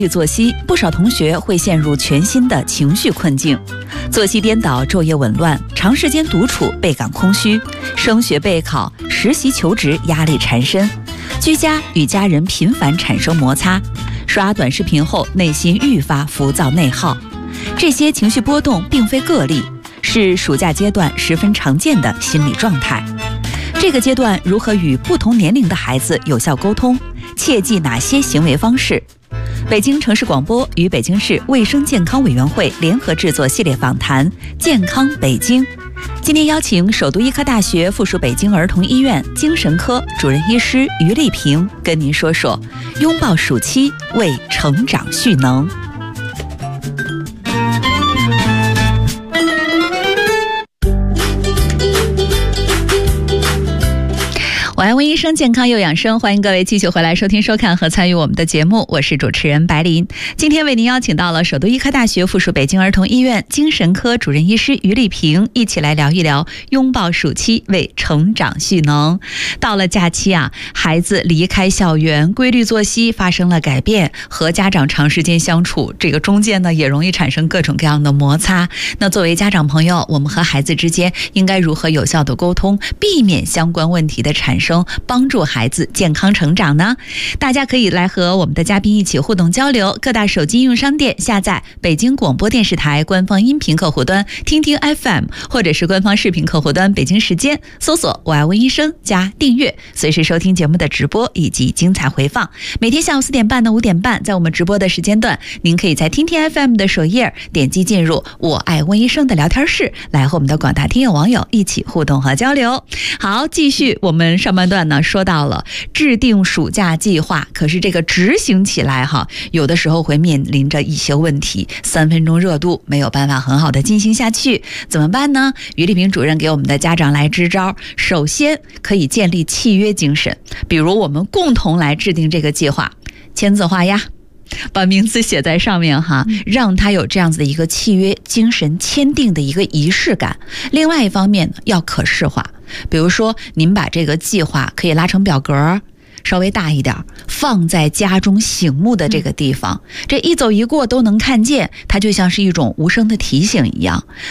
作息，不少同学会陷入全新的情绪困境。作息颠倒，昼夜紊乱，长时间独处倍感空虚，升学备考、实习求职压力缠身，居家与家人频繁产生摩擦，刷短视频后内心愈发浮躁内耗。这些情绪波动并非个例，是暑假阶段十分常见的心理状态。这个阶段如何与不同年龄的孩子有效沟通，切记哪些行为方式？北京城市广播与北京市卫生健康委员会联合制作系列访谈《健康北京》。今天邀请首都医科大学附属北京儿童医院精神科主任医师于丽萍跟您说说拥抱暑期，为成长蓄能。我爱问医生，健康又养生，欢迎各位继续回来收听收看和参与我们的节目，我是主持人白琳。今天为您邀请到了首都医科大学附属北京儿童医院精神科主任医师于丽萍，一起来聊一聊拥抱暑期，为成长蓄能。到了假期啊，孩子离开校园，规律作息发生了改变，和家长长时间相处，这个中间呢也容易产生各种各样的摩擦。那作为家长朋友，我们和孩子之间应该如何有效的沟通，避免相关问题的产生，帮助孩子健康成长呢？大家可以来和我们的嘉宾一起互动交流。各大手机应用商店下载北京广播电视台官方音频客户端听听 FM， 或者是官方视频客户端北京时间，搜索我爱问医生加订阅，随时收听节目的直播以及精彩回放。每天下午4点半到5点半，在我们直播的时间段，您可以在听听 FM 的首页点击进入我爱问医生的聊天室，来和我们的广大听友网友一起互动和交流。好，继续我们上半段呢，说到了制定暑假计划，可是这个执行起来有的时候会面临着一些问题，3分钟热度没有办法很好的进行下去，怎么办呢？于丽萍主任给我们的家长来支招。首先可以建立契约精神，比如我们共同来制定这个计划，签字画押，把名字写在上面让他有这样子的一个契约精神签订的一个仪式感。另外一方面呢，要可视化，比如说您把这个计划可以拉成表格，稍微大一点，放在家中醒目的这个地方，这一走一过都能看见，它就像是一种无声的提醒一样。